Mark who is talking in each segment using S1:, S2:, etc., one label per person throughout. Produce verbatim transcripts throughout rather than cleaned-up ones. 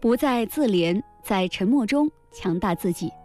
S1: 不再自怜，在沉默中强大自己。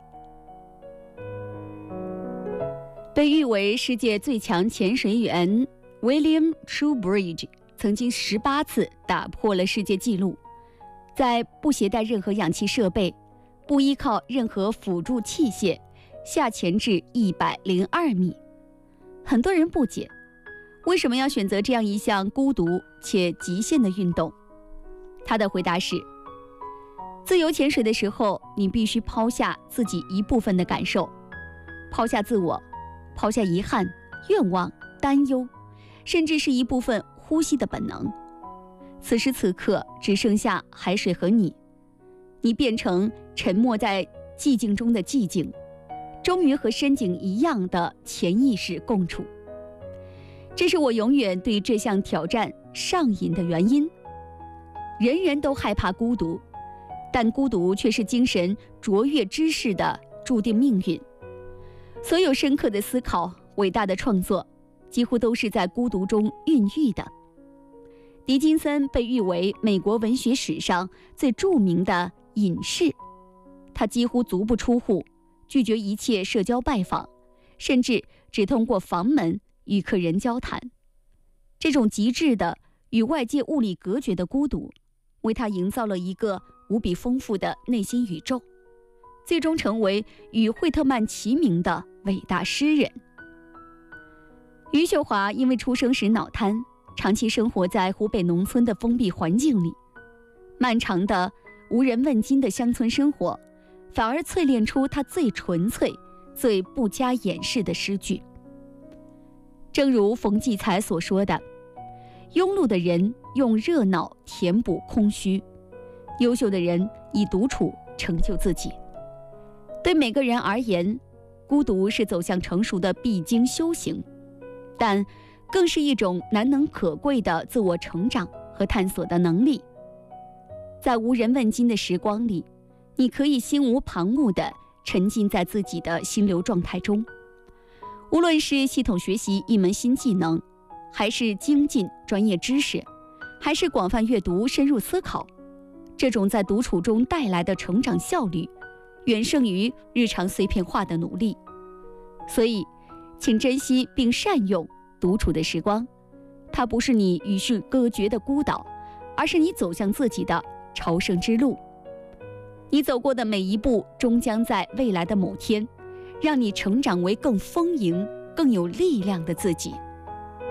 S1: 被誉为世界最强潜水员 William Trowbridge 曾经十八次打破了世界纪录，在不携带任何氧气设备、不依靠任何辅助器械下潜至一百零二米。很多人不解，为什么要选择这样一项孤独且极限的运动？他的回答是：自由潜水的时候，你必须抛下自己一部分的感受，抛下自我，抛下遗憾、愿望、担忧，甚至是一部分呼吸的本能。此时此刻，只剩下海水和你，你变成沉没在寂静中的寂静，终于和深井一样的潜意识共处。这是我永远对这项挑战上瘾的原因。人人都害怕孤独，但孤独却是精神卓越之士的注定命运。所有深刻的思考、伟大的创作，几乎都是在孤独中孕育的。狄金森被誉为美国文学史上最著名的隐士，他几乎足不出户，拒绝一切社交拜访，甚至只通过房门与客人交谈。这种极致的与外界物理隔绝的孤独，为他营造了一个无比丰富的内心宇宙，最终成为与惠特曼齐名的伟大诗人。余秀华因为出生时脑瘫，长期生活在湖北农村的封闭环境里，漫长的无人问津的乡村生活，反而淬炼出他最纯粹、最不加掩饰的诗句。正如冯骥才所说的，庸碌的人用热闹填补空虚，优秀的人以独处成就自己。对每个人而言，孤独是走向成熟的必经修行，但更是一种难能可贵的自我成长和探索的能力。在无人问津的时光里，你可以心无旁骛地沉浸在自己的心流状态中。无论是系统学习一门新技能，还是精进专业知识，还是广泛阅读、深入思考，这种在独处中带来的成长效率，远胜于日常碎片化的努力。所以，请珍惜并善用独处的时光，它不是你与世隔绝的孤岛，而是你走向自己的朝圣之路。你走过的每一步，终将在未来的某天，让你成长为更丰盈、更有力量的自己。